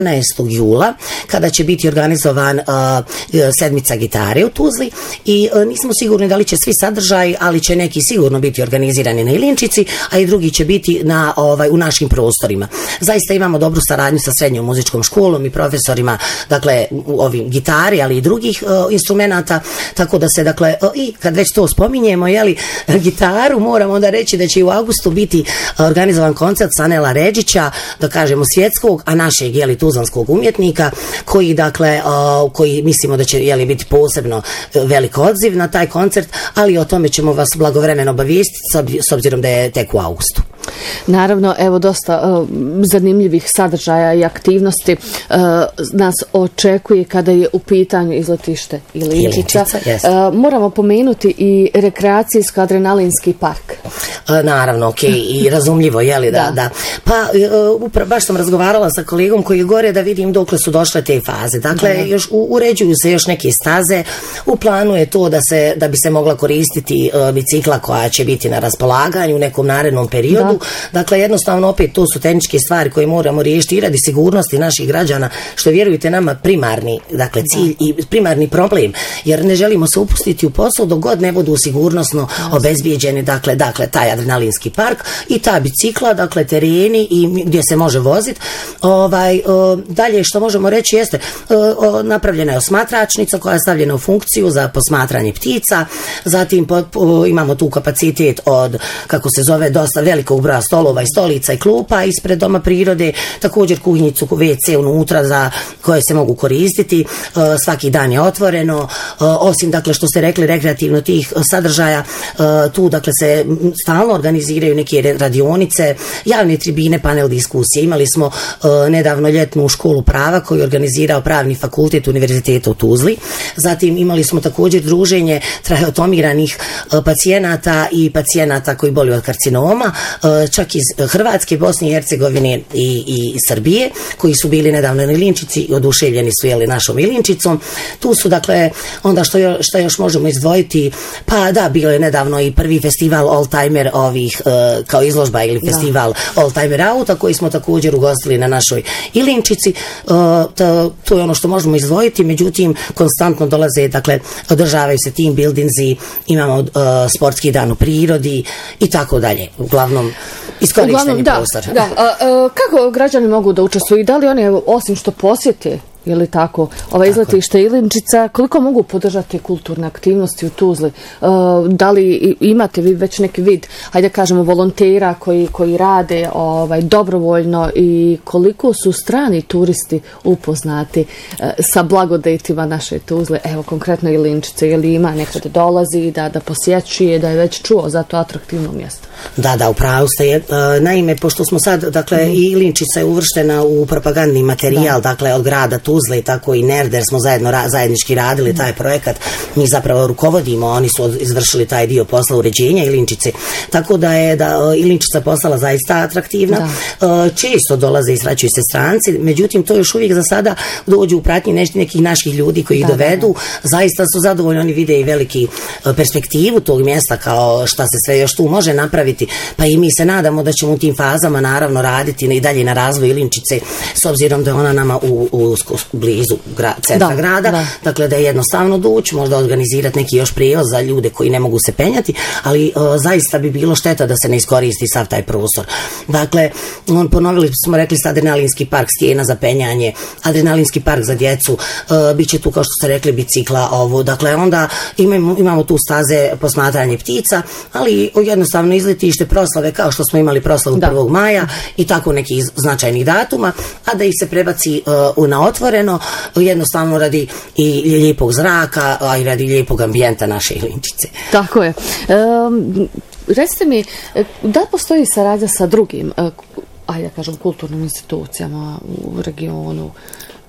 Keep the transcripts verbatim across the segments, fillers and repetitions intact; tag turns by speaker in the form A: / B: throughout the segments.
A: jedanaestog jula kada će biti organizovan uh, sedmica gitare u Tuzli i uh, nismo sigurni da li će svi sadržaji, ali će neki sigurno biti organizirani na Ilinčici, a i drugi će biti na, ovaj, u našim prostorima. Zaista imamo dobru saradnju sa srednjom muzičkom školom i profesorima, dakle, ovim gitari, ali i drugih uh, instrumenata, tako da se, dakle, uh, i kad već to spominjemo, jeli, gitaru, moramo onda reći da će i u avgustu biti uh, organizovan koncert Sanela Ređića, da kažemo svjetskog, a našeg, jeli, tuzlanskog umjetnika, koji, dakle, uh, koji mislimo da će, jeli, biti posebno uh, velik odziv na taj koncert, ali o tome ćemo vas blagovremeno obavijestiti s obzirom da je tek u avgustu.
B: Naravno, evo dosta uh, zanimljivih sadržaja i aktivnosti uh, nas očekuje kada je u pitanju izletište Ilinčica. Uh, moramo pomenuti i rekreacijsko adrenalinski park.
A: Uh, naravno, ok, i razumljivo, jeli, da, da. da. Pa, uh, upravo, baš sam razgovarala sa kolegom koji je gore da vidim dokle su došle te faze. Dakle, da. još u, uređuju se još neke staze, u planu je to da se, da bi se mogla koristiti uh, bicikla koja će biti na raspolaganju u nekom narednom periodu. Da. Dakle, jednostavno opet to su tehničke stvari koje moramo riješiti i radi sigurnosti naših građana, što vjerujte nama primarni, dakle, cilj i primarni problem, jer ne želimo se upustiti u posao dok god ne budu sigurnosno obezbijeđeni, dakle, dakle, taj adrenalinski park i ta bicikla, dakle, tereni i gdje se može voziti. Ovaj, o, dalje što možemo reći jeste, o, o, napravljena je osmatračnica koja je stavljena u funkciju za posmatranje ptica, zatim po, o, imamo tu kapacitet od, kako se zove, dosta velikog broja stolova i stolica i klupa ispred Doma prirode, također kuhinjicu, ve ce unutra za koje se mogu koristiti, uh, svaki dan je otvoreno, uh, osim, dakle, što ste rekli, rekreativno tih sadržaja, uh, tu, dakle, se stalno organiziraju neke radionice, javne tribine, panel diskusije. Imali smo uh, nedavno ljetnu školu prava koju je organizirao Pravni fakultet Univerziteta u Tuzli, zatim imali smo također druženje traheotomiranih uh, pacijenata i pacijenata koji boluju od karcinoma, uh, čak iz Hrvatske, Bosne i Hercegovine i, i Srbije, koji su bili nedavno na Ilinčici i oduševljeni su, jeli, našom Ilinčicom. Tu su, dakle, onda što, jo, što još možemo izdvojiti, pa da, bio je nedavno i prvi festival Oldtimer ovih, uh, kao izložba ili festival da. Oldtimer Auta, koji smo također ugostili na našoj Ilinčici. Uh, to, to je ono što možemo izdvojiti, međutim, konstantno dolaze, dakle, održavaju se team buildingsi, imamo uh, sportski dan u prirodi i tako dalje. Uglavnom, iskorišteni prostor.
B: Da, a, a, kako građani mogu da učestvuju i da li oni, osim što posjete, je li tako, ova izletište Ilinčica, koliko mogu podržati kulturne aktivnosti u Tuzli? Uh, da li imate vi već neki vid, hajde kažemo, volontera koji, koji rade ovaj, dobrovoljno i koliko su strani turisti upoznati uh, sa blagodetima naše Tuzle, evo konkretno Ilinčice, je li ima neko da dolazi, da, da posjećuje, da je već čuo za to atraktivno mjesto?
A: Da, da, upravo ste. Uh, naime, pošto smo sad, dakle, mm. Ilinčica je uvrštena u propagandni materijal, da. dakle, od grada Tuzle i tako i Nerder smo zajedno ra, zajednički radili taj projekat, mi zapravo rukovodimo, oni su od, izvršili taj dio posla uređenja Ilinčice, tako da je da Ilinčica postala zaista atraktivna. Da. Često dolaze i srećuju se stranci, međutim to još uvijek za sada dođu u pratnji neš, nekih naših ljudi koji da, dovedu, da, da. Zaista su zadovoljni, oni vide i veliki perspektivu tog mjesta kao šta se sve još tu može napraviti, pa i mi se nadamo da ćemo u tim fazama naravno raditi i dalje na razvoju Ilinčice, s obzirom da je ona nama u, u blizu gra, centra da, grada, da. Dakle da je jednostavno doći, možda organizirati neki još prijevoz za ljude koji ne mogu se penjati, ali uh, zaista bi bilo šteta da se ne iskoristi sav taj prostor. Dakle, on, ponovili smo rekli sad adrenalinski park, stijena za penjanje, adrenalinski park za djecu, uh, bit će tu, kao što ste rekli, bicikla, ovo, dakle onda imamo, imamo tu staze posmatranje ptica, ali jednostavno izletište, proslave, kao što smo imali proslavu da. prvog maja i tako nekih značajnih datuma, a da ih se prebaci uh, na otvoreno, jednostavno radi i lijepog zraka, a i radi lijepog ambijenta naše Ilinčice.
B: Tako je. Um, recite mi, da postoji saradnja sa drugim, ajde da kažem, kulturnim institucijama u regionu,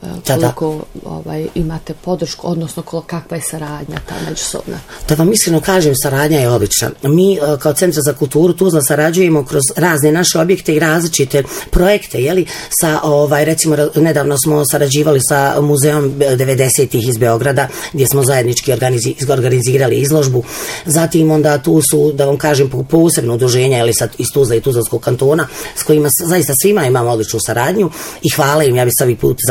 B: koliko ovaj, imate podršku, odnosno kakva je saradnja ta međusobna?
A: Da vam iskreno kažem, saradnja je odlična. Mi kao Centar za kulturu Tuzla sarađujemo kroz razne naše objekte i različite projekte, jeli, sa, ovaj, recimo, nedavno smo sarađivali sa muzeom devedesetih iz Beograda, gdje smo zajednički organizi, organizirali izložbu. Zatim onda tu su, da vam kažem, posebno udruženja, jeli, sa, iz Tuzla i Tuzlanskog kantona, s kojima zaista svima imamo odličnu saradnju i hvala im, ja bih se ovaj put